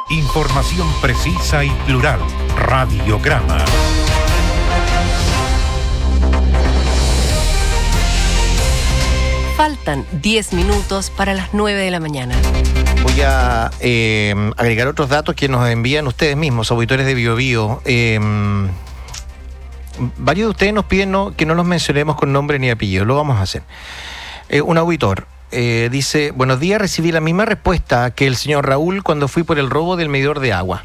Información precisa y plural. Radiograma. Faltan 10 minutos para las 9 de la mañana. Voy a agregar otros datos que nos envían ustedes mismos, auditores de BioBio. Varios de ustedes nos piden que no los mencionemos con nombre ni apellido. Lo vamos a hacer. Un auditor dice: buenos días, recibí la misma respuesta que el señor Raúl cuando fui por el robo del medidor de agua.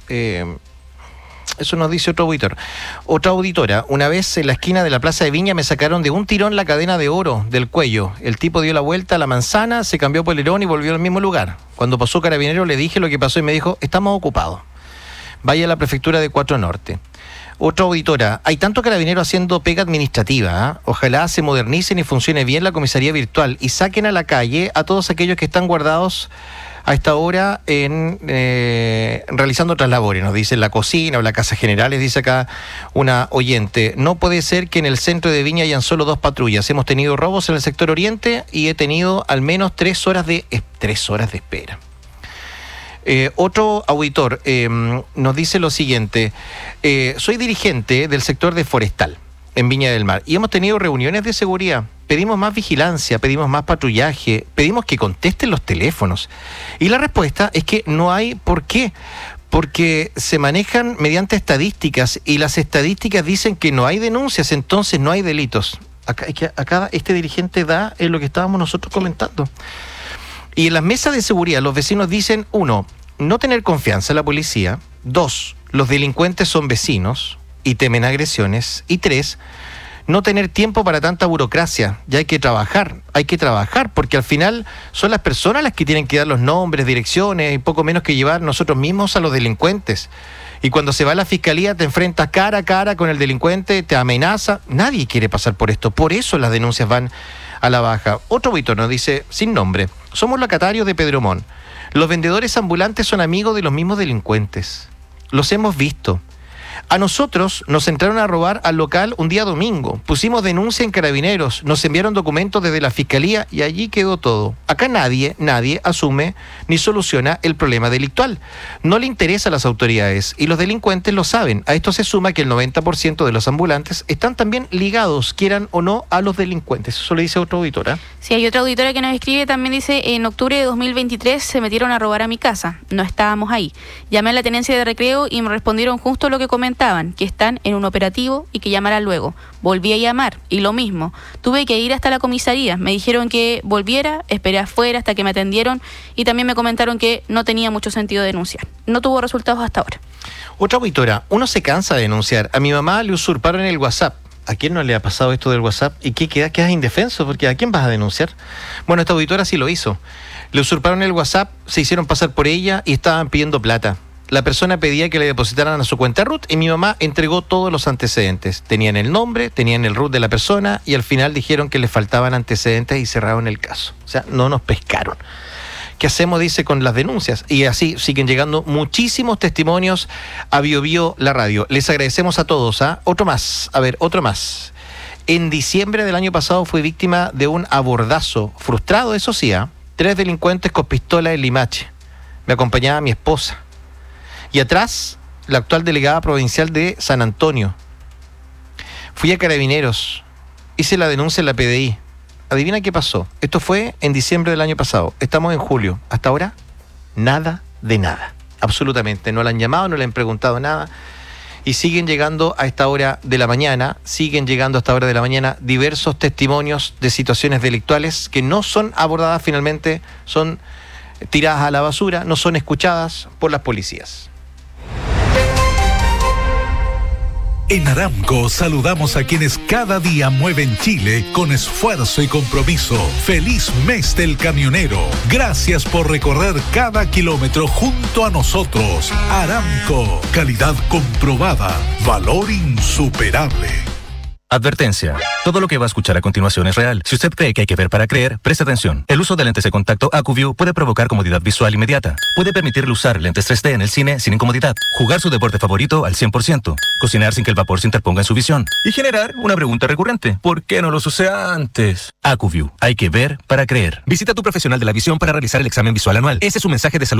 Eso nos dice otro auditor. Otra auditora: una vez en la esquina de la Plaza de Viña me sacaron de un tirón la cadena de oro del cuello. El tipo dio la vuelta a la manzana, se cambió polerón y volvió al mismo lugar. Cuando pasó Carabinero le dije lo que pasó y me dijo: estamos ocupados. Vaya a la prefectura de Cuatro Norte. Otra auditora: hay tanto carabinero haciendo pega administrativa, ¿eh? Ojalá se modernicen y funcione bien la comisaría virtual y saquen a la calle a todos aquellos que están guardados a esta hora realizando otras labores, nos dice, en la cocina o la casa generales, dice acá una oyente. No puede ser que en el centro de Viña hayan solo 2 patrullas. Hemos tenido robos en el sector oriente y he tenido al menos 3 horas de espera. Otro auditor nos dice lo siguiente: soy dirigente del sector de Forestal en Viña del Mar y hemos tenido reuniones de seguridad. Pedimos más vigilancia, pedimos más patrullaje, pedimos que contesten los teléfonos. Y la respuesta es que no hay por qué, porque se manejan mediante estadísticas y las estadísticas dicen que no hay denuncias, entonces no hay delitos. Acá este dirigente da lo que estábamos nosotros comentando. Y en las mesas de seguridad los vecinos dicen: 1, no tener confianza en la policía; 2, los delincuentes son vecinos y temen agresiones; y 3, no tener tiempo para tanta burocracia. Ya hay que trabajar, porque al final son las personas las que tienen que dar los nombres, direcciones y poco menos que llevar nosotros mismos a los delincuentes. Y cuando se va a la fiscalía te enfrentas cara a cara con el delincuente, te amenaza. Nadie quiere pasar por esto, por eso las denuncias van a la baja. Otro auditor nos dice, sin nombre: somos locatarios de Pedromón. Los vendedores ambulantes son amigos de los mismos delincuentes. Los hemos visto. A nosotros nos entraron a robar al local un día domingo. Pusimos denuncia en Carabineros, nos enviaron documentos desde la fiscalía y allí quedó todo. Acá nadie asume ni soluciona el problema delictual. No le interesa a las autoridades y los delincuentes lo saben. A esto se suma que el 90% de los ambulantes están también ligados, quieran o no, a los delincuentes. Eso lo dice otra auditora. Sí, hay otra auditora que nos escribe, también dice: en octubre de 2023 se metieron a robar a mi casa. No estábamos ahí. Llamé a la tenencia de recreo y me respondieron justo lo que comentaban, que están en un operativo y que llamara luego. Volví a llamar y lo mismo. Tuve que ir hasta la comisaría. Me dijeron que volviera, esperé afuera hasta que me atendieron y también me comentaron que no tenía mucho sentido denunciar. No tuvo resultados hasta ahora. Otra auditora: uno se cansa de denunciar. A mi mamá le usurparon el WhatsApp. ¿A quién no le ha pasado esto del WhatsApp? ¿Y qué quedas indefenso? Porque ¿a quién vas a denunciar? Bueno, esta auditora sí lo hizo. Le usurparon el WhatsApp, se hicieron pasar por ella y estaban pidiendo plata. La persona pedía que le depositaran a su cuenta RUT y mi mamá entregó todos los antecedentes. Tenían el nombre, tenían el RUT de la persona y al final dijeron que le faltaban antecedentes y cerraron el caso. O sea, no nos pescaron. ¿Qué hacemos? Dice, con las denuncias. Y así siguen llegando muchísimos testimonios a BioBio, la radio. Les agradecemos a todos. Otro más. Otro más. En diciembre del año pasado fui víctima de un abordazo frustrado, eso sí, 3 delincuentes con pistola en Limache. Me acompañaba mi esposa. Y atrás, la actual delegada provincial de San Antonio. Fui a Carabineros. Hice la denuncia en la PDI. Adivina qué pasó. Esto fue en diciembre del año pasado. Estamos en julio. Hasta ahora, nada de nada. Absolutamente. No le han llamado, no le han preguntado nada. Y siguen llegando a esta hora de la mañana, diversos testimonios de situaciones delictuales que no son abordadas finalmente, son tiradas a la basura, no son escuchadas por las policías. En Aramco saludamos a quienes cada día mueven Chile con esfuerzo y compromiso. ¡Feliz mes del camionero! Gracias por recorrer cada kilómetro junto a nosotros. Aramco, calidad comprobada, valor insuperable. Advertencia. Todo lo que va a escuchar a continuación es real. Si usted cree que hay que ver para creer, preste atención. El uso de lentes de contacto AcuView puede provocar comodidad visual inmediata. Puede permitirle usar lentes 3D en el cine sin incomodidad. Jugar su deporte favorito al 100%. Cocinar sin que el vapor se interponga en su visión. Y generar una pregunta recurrente. ¿Por qué no los usé antes? AcuView. Hay que ver para creer. Visita a tu profesional de la visión para realizar el examen visual anual. Ese es su mensaje de salud